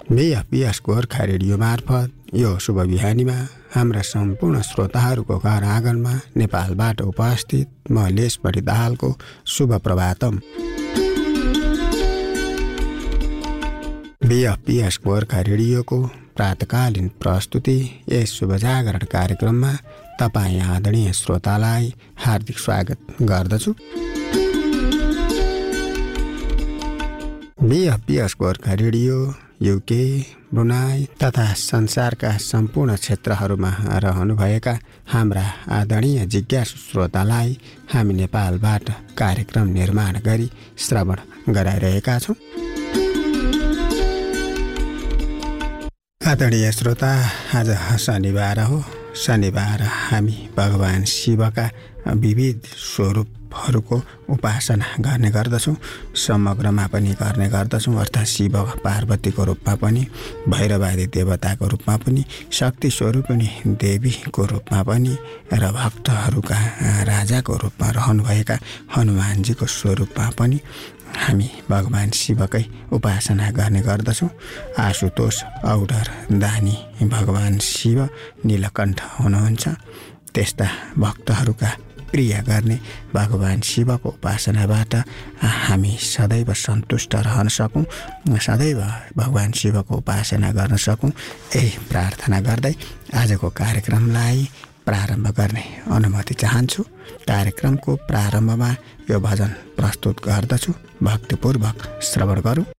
बीएफपीएस Gorkha radio मार्फत यो शुभ बिहानीमा हाम्रा सम्पूर्ण श्रोताहरूको घर आँगनमा नेपालबाट उपस्थित म लेसबढी दाहालको शुभ प्रभातम। बीएफपीएस गोर्खा रेडियोको प्रातकालीन प्रस्तुति यस शुभ जागरण कार्यक्रममा तपाईँ आदरणीय श्रोतालाई हार्दिक स्वागत गर्दछु। बीएफपीएस गोर्खा रेडियो युके, ब्रुनाई तथा संसारका सम्पूर्ण क्षेत्रहरूमा रहनुभएका हाम्रा आदरणीय जिज्ञासु श्रोतालाई हामी नेपालबाट कार्यक्रम निर्माण गरी श्रवण गराइरहेका छौँ। आदरणीय श्रोता, आज शनिबार हो। शनिबार हामी भगवान शिवका विविध स्वरूपहरूको उपासना गर्ने गर्दछौँ। समग्रमा पनि गर्ने गर्दछौँ, अर्थात् शिव पार्वतीको रूपमा पनि, भैरवादी देवताको रूपमा पनि, शक्ति स्वरूपिणी देवीको रूपमा पनि र भक्तहरूका राजाको रूपमा रहनुभएका हनुमानजीको स्वरूपमा पनि हामी भगवान शिवकै उपासना गर्ने गर्दछौँ। आशुतोष औडर दानी भगवान शिव नीलकण्ठ हुनुहुन्छ। त्यस्ता भक्तहरूका प्रिय गर्ने भगवान शिवको उपासनाबाट हामी सदैव सन्तुष्ट रहन सकौँ, सदैव भगवान शिवको उपासना गर्न सकौँ, यही प्रार्थना गर्दै आजको कार्यक्रमलाई प्रारम्भ गर्ने अनुमति चाहन्छु। कार्यक्रमको प्रारम्भमा यो भजन प्रस्तुत गर्दछु, भक्तिपूर्वक श्रवण गरौँ।